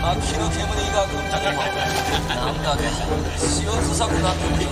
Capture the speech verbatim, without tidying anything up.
秋の煙が来るにもなんだね塩臭くなってくる